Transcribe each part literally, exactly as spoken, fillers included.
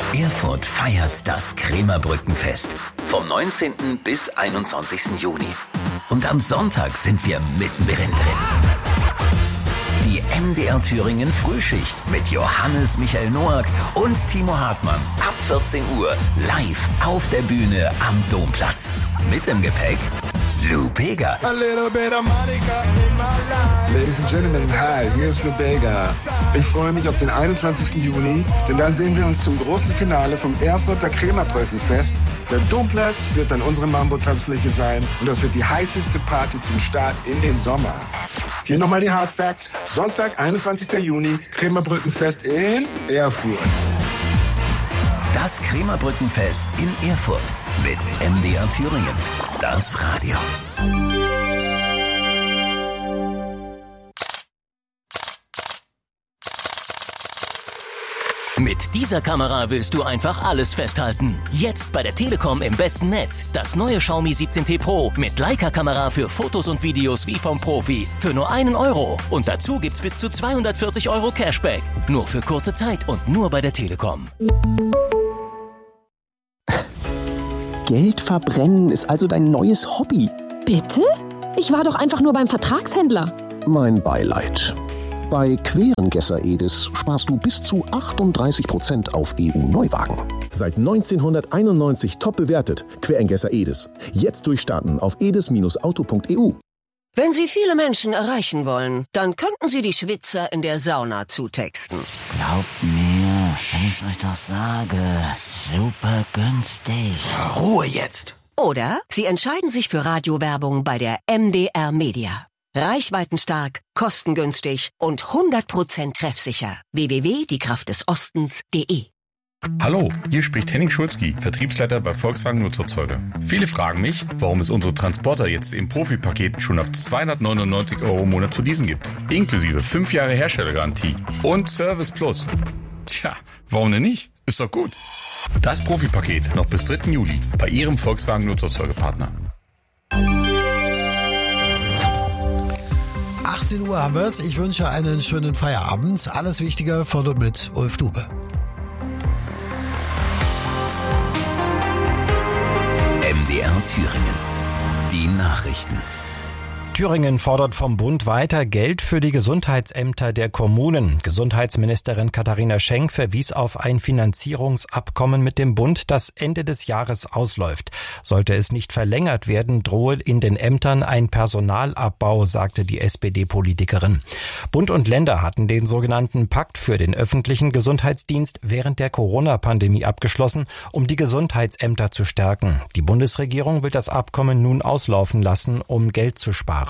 Erfurt feiert das Krämerbrückenfest vom neunzehnten bis einundzwanzigsten Juni. Und am Sonntag sind wir mittendrin drin. Die M D R Thüringen Frühschicht mit Johannes Michael Noack und Timo Hartmann ab vierzehn Uhr live auf der Bühne am Domplatz. Mit im Gepäck Lou Bega. Ladies and Gentlemen, hi, hier ist Lou Bega. Ich freue mich auf den einundzwanzigsten Juni, denn dann sehen wir uns zum großen Finale vom Erfurter Krämerbrückenfest. Der Domplatz wird dann unsere Mambo-Tanzfläche sein und das wird die heißeste Party zum Start in den Sommer. Hier nochmal die Hard Facts. Sonntag, einundzwanzigsten Juni, Krämerbrückenfest in Erfurt. Das Krämerbrückenfest in Erfurt mit M D R Thüringen. Das Radio. Mit dieser Kamera willst du einfach alles festhalten. Jetzt bei der Telekom im besten Netz. Das neue Xiaomi siebzehn T Pro mit Leica-Kamera für Fotos und Videos wie vom Profi. Für nur einen Euro. Und dazu gibt's bis zu zweihundertvierzig Euro Cashback. Nur für kurze Zeit und nur bei der Telekom. Geld verbrennen ist also dein neues Hobby. Bitte? Ich war doch einfach nur beim Vertragshändler. Mein Beileid. Bei Querengesser Edis sparst du bis zu achtunddreißig Prozent auf E U-Neuwagen. Seit neunzehnhunderteinundneunzig top bewertet. Querengesser Edis. Jetzt durchstarten auf edis Bindestrich auto Punkt e u. Wenn Sie viele Menschen erreichen wollen, dann könnten Sie die Schwitzer in der Sauna zutexten. Glaubt mir, wenn ich euch doch sage, super günstig. Ruhe jetzt! Oder Sie entscheiden sich für Radiowerbung bei der M D R Media. Reichweitenstark, kostengünstig und hundert Prozent treffsicher. w w w punkt die kraft des ostens punkt de. Hallo, hier spricht Henning Schulzki, Vertriebsleiter bei Volkswagen Nutzerzeuger. Viele fragen mich, warum es unsere Transporter jetzt im Profipaket schon ab zweihundertneunundneunzig Euro im Monat zu leasen gibt. Inklusive fünf Jahre Herstellergarantie und Service Plus. Tja, warum denn nicht? Ist doch gut. Das Profipaket noch bis dritten Juli bei Ihrem Volkswagen Nutzerzeugerpartner. achtzehn Uhr haben wir's. Ich wünsche einen schönen Feierabend. Alles Wichtige von und mit Ulf Dube. M D R Thüringen. Die Nachrichten. Thüringen fordert vom Bund weiter Geld für die Gesundheitsämter der Kommunen. Gesundheitsministerin Katharina Schenk verwies auf ein Finanzierungsabkommen mit dem Bund, das Ende des Jahres ausläuft. Sollte es nicht verlängert werden, drohe in den Ämtern ein Personalabbau, sagte die S P D-Politikerin. Bund und Länder hatten den sogenannten Pakt für den öffentlichen Gesundheitsdienst während der Corona-Pandemie abgeschlossen, um die Gesundheitsämter zu stärken. Die Bundesregierung will das Abkommen nun auslaufen lassen, um Geld zu sparen.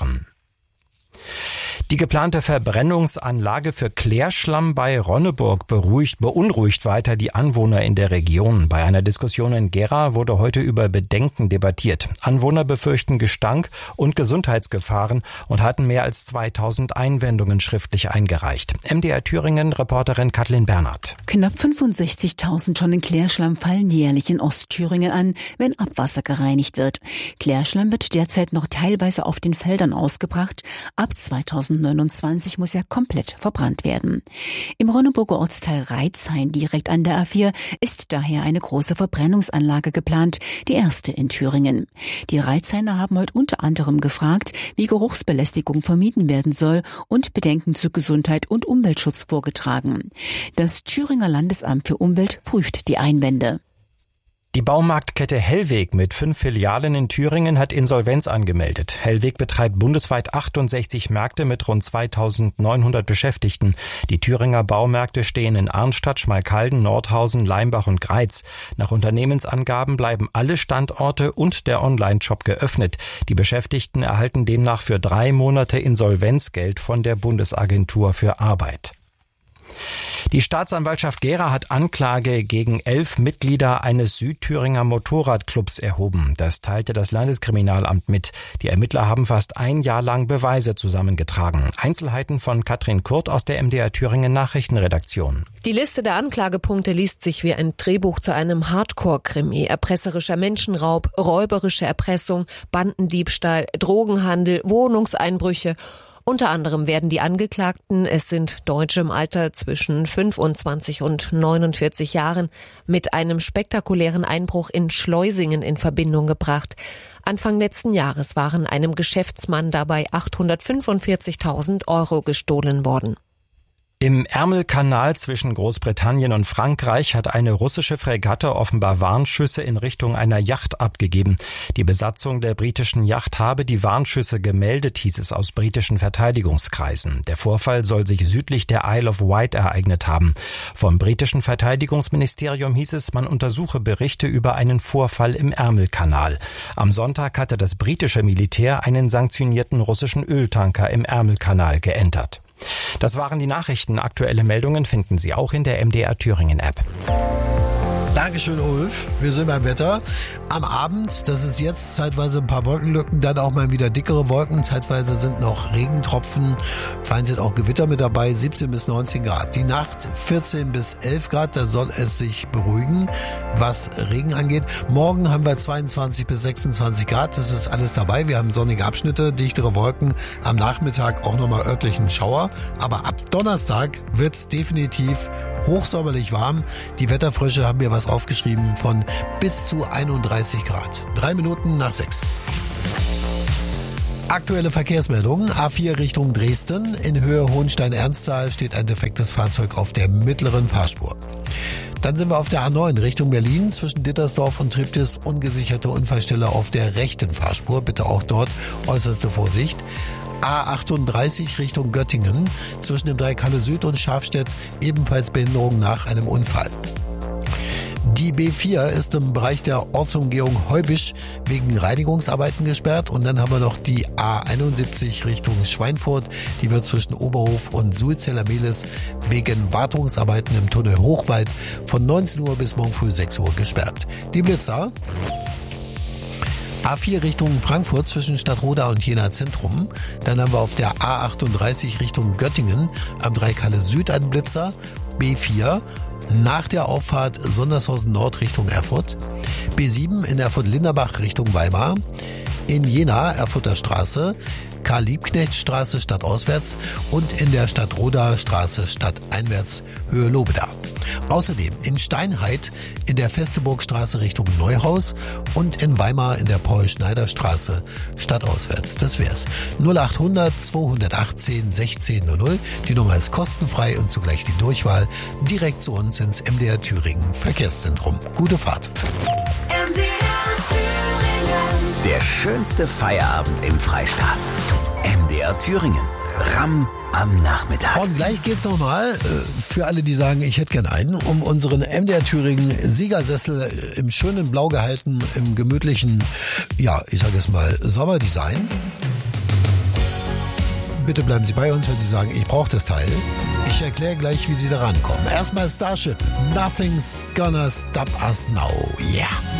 Die geplante Verbrennungsanlage für Klärschlamm bei Ronneburg beruhigt, beunruhigt weiter die Anwohner in der Region. Bei einer Diskussion in Gera wurde heute über Bedenken debattiert. Anwohner befürchten Gestank und Gesundheitsgefahren und hatten mehr als zweitausend Einwendungen schriftlich eingereicht. M D R Thüringen Reporterin Kathleen Bernhardt. Knapp fünfundsechzigtausend Tonnen Klärschlamm fallen jährlich in Ostthüringen an, wenn Abwasser gereinigt wird. Klärschlamm wird derzeit noch teilweise auf den Feldern ausgebracht. Ab zweitausendneunundzwanzig muss er komplett verbrannt werden. Im Ronneburger Ortsteil Reitzhain direkt an der A vier ist daher eine große Verbrennungsanlage geplant, die erste in Thüringen. Die Reitzhainer haben heute unter anderem gefragt, wie Geruchsbelästigung vermieden werden soll und Bedenken zu Gesundheit und Umweltschutz vorgetragen. Das Thüringer Landesamt für Umwelt prüft die Einwände. Die Baumarktkette Hellweg mit fünf Filialen in Thüringen hat Insolvenz angemeldet. Hellweg betreibt bundesweit achtundsechzig Märkte mit rund zweitausendneunhundert Beschäftigten. Die Thüringer Baumärkte stehen in Arnstadt, Schmalkalden, Nordhausen, Leimbach und Greiz. Nach Unternehmensangaben bleiben alle Standorte und der Online-Shop geöffnet. Die Beschäftigten erhalten demnach für drei Monate Insolvenzgeld von der Bundesagentur für Arbeit. Die Staatsanwaltschaft Gera hat Anklage gegen elf Mitglieder eines Südthüringer Motorradclubs erhoben. Das teilte das Landeskriminalamt mit. Die Ermittler haben fast ein Jahr lang Beweise zusammengetragen. Einzelheiten von Katrin Kurt aus der M D R Thüringen Nachrichtenredaktion. Die Liste der Anklagepunkte liest sich wie ein Drehbuch zu einem Hardcore-Krimi. Erpresserischer Menschenraub, räuberische Erpressung, Bandendiebstahl, Drogenhandel, Wohnungseinbrüche Unter anderem werden die Angeklagten, es sind Deutsche im Alter zwischen fünfundzwanzig und neunundvierzig Jahren, mit einem spektakulären Einbruch in Schleusingen in Verbindung gebracht. Anfang letzten Jahres waren einem Geschäftsmann dabei achthundertfünfundvierzigtausend Euro gestohlen worden. Im Ärmelkanal zwischen Großbritannien und Frankreich hat eine russische Fregatte offenbar Warnschüsse in Richtung einer Yacht abgegeben. Die Besatzung der britischen Yacht habe die Warnschüsse gemeldet, hieß es aus britischen Verteidigungskreisen. Der Vorfall soll sich südlich der Isle of Wight ereignet haben. Vom britischen Verteidigungsministerium hieß es, man untersuche Berichte über einen Vorfall im Ärmelkanal. Am Sonntag hatte das britische Militär einen sanktionierten russischen Öltanker im Ärmelkanal geentert. Das waren die Nachrichten. Aktuelle Meldungen finden Sie auch in der M D R Thüringen App. Dankeschön, Ulf. Wir sind beim Wetter. Am Abend, das ist jetzt zeitweise ein paar Wolkenlücken, dann auch mal wieder dickere Wolken. Zeitweise sind noch Regentropfen. Fein sind auch Gewitter mit dabei, siebzehn bis neunzehn Grad. Die Nacht vierzehn bis elf Grad, da soll es sich beruhigen, was Regen angeht. Morgen haben wir zweiundzwanzig bis sechsundzwanzig Grad, das ist alles dabei. Wir haben sonnige Abschnitte, dichtere Wolken. Am Nachmittag auch nochmal örtlichen Schauer. Aber ab Donnerstag wird's definitiv hochsommerlich warm. Die Wetterfrösche haben mir was aufgeschrieben von bis zu einunddreißig Grad. Drei Minuten nach sechs. Aktuelle Verkehrsmeldungen. A vier Richtung Dresden. In Höhe Hohenstein-Ernsthal steht ein defektes Fahrzeug auf der mittleren Fahrspur. Dann sind wir auf der A neun Richtung Berlin. Zwischen Dittersdorf und Triptis ungesicherte Unfallstelle auf der rechten Fahrspur. Bitte auch dort äußerste Vorsicht. A achtunddreißig Richtung Göttingen. Zwischen dem Dreieck Halle Süd und Schafstedt ebenfalls Behinderung nach einem Unfall. Die B vier ist im Bereich der Ortsumgehung Heubisch wegen Reinigungsarbeiten gesperrt. Und dann haben wir noch die A einundsiebzig Richtung Schweinfurt. Die wird zwischen Oberhof und Sulzeller-Mehlis wegen Wartungsarbeiten im Tunnel Hochwald von neunzehn Uhr bis morgen früh sechs Uhr gesperrt. Die Blitzer. A vier Richtung Frankfurt zwischen Stadtroda und Jena Zentrum. Dann haben wir auf der A achtunddreißig Richtung Göttingen am Dreieck Halle Süd einen Blitzer. B vier nach der Auffahrt Sondershausen Nord Richtung Erfurt. B sieben in Erfurt-Linderbach Richtung Weimar. In Jena Erfurter Straße. Karl-Liebknecht-Straße stadtauswärts und in der Stadtroda Straße stadteinwärts Höhe Lobeda. Außerdem in Steinheit in der Festeburgstraße Richtung Neuhaus und in Weimar in der Paul-Schneider-Straße stadtauswärts. Das wär's. null achthundert zweihundertachtzehn sechzehn null null. Die Nummer ist kostenfrei und zugleich die Durchwahl direkt zu uns ins M D R Thüringen Verkehrszentrum. Gute Fahrt. M D R Thüringen. Der schönste Feierabend im Freistaat. M D R Thüringen. Ramm am Nachmittag. Und gleich geht's nochmal, für alle, die sagen, ich hätte gern einen, um unseren M D R Thüringen Siegersessel im schönen Blau gehalten, im gemütlichen, ja, ich sage es mal, Sommerdesign. Bitte bleiben Sie bei uns, wenn Sie sagen, ich brauche das Teil. Ich erkläre gleich, wie Sie da rankommen. Erstmal Starship. Nothing's gonna stop us now. Yeah.